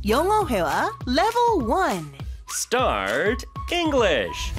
영어 회화 Level 1. Start English.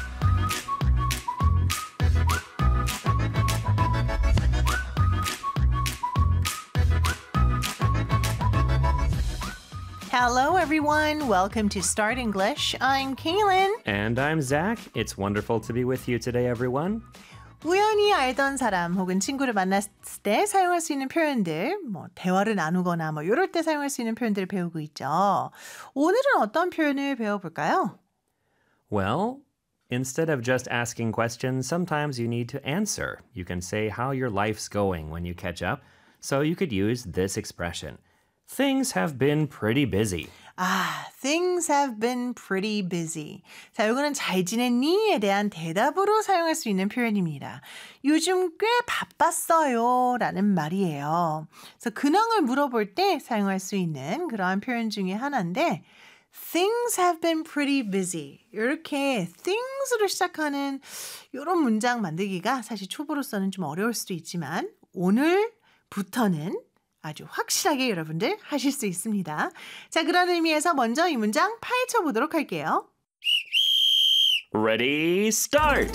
Hello, everyone. Welcome to Start English. I'm Kaylin. And I'm Zach. It's wonderful to be with you today, everyone. 우연히 알던 사람 혹은 친구를 만났을 때 사용할 수 있는 표현들, 대화를 나누거나 이럴 때 사용할 수 있는 표현들을 배우고 있죠. 오늘은 어떤 표현을 배워볼까요? Well, instead of just asking questions, sometimes you need to answer. You can say how your life's going when you catch up. So you could use this expression. Things have been pretty busy. Things have been pretty busy. 자, 이거는 잘 지냈니?에 대한 대답으로 사용할 수 있는 표현입니다. 요즘 꽤 바빴어요 라는 말이에요. 그래서 근황을 물어볼 때 사용할 수 있는 그러한 표현 중에 하나인데 Things have been pretty busy. 이렇게 things로 시작하는 이런 문장 만들기가 사실 초보로서는 좀 어려울 수도 있지만 오늘부터는 아주 확실하게 여러분들 하실 수 있습니다. 자, 그런 의미에서 먼저 이 문장 파헤쳐 보도록 할게요. Ready, start!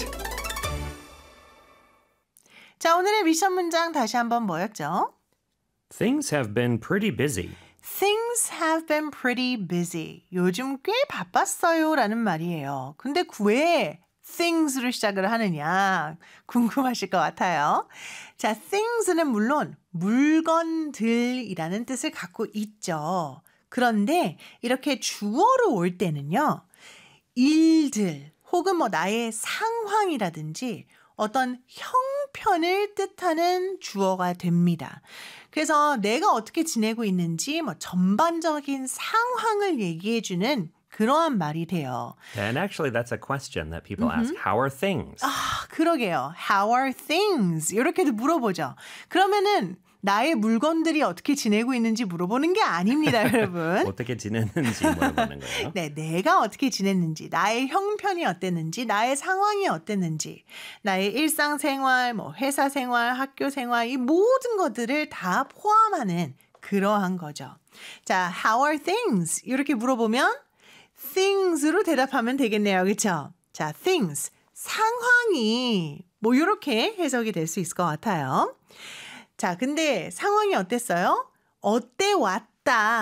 자, 오늘의 미션 문장 다시 한번 뭐였죠? Things have been pretty busy. Things have been pretty busy. 요즘 꽤 바빴어요 라는 말이에요. 근데 왜 things로 시작을 하느냐 궁금하실 것 같아요. 자, things는 물론 물건들이라는 뜻을 갖고 있죠. 그런데 이렇게 주어로 올 때는요. 일들 혹은 나의 상황이라든지 어떤 형편을 뜻하는 주어가 됩니다. 그래서 내가 어떻게 지내고 있는지 전반적인 상황을 얘기해주는 그러한 말이 돼요. And actually, that's a question that people ask. How are things? 그러게요. How are things? 이렇게도 물어보죠. 그러면은 나의 물건들이 어떻게 지내고 있는지 물어보는 게 아닙니다, 여러분. 어떻게 지냈는지 물어보는 거예요? 네, 내가 어떻게 지냈는지, 나의 형편이 어땠는지, 나의 상황이 어땠는지, 나의 일상생활, 회사 생활, 학교 생활, 이 모든 것들을 다 포함하는 그러한 거죠. 자, how are things? 이렇게 물어보면 things로 대답하면 되겠네요. 그렇죠? 자, things, 상황이 이렇게 해석이 될 수 있을 것 같아요. 자, 근데 상황이 어땠어요? 어때 왔다.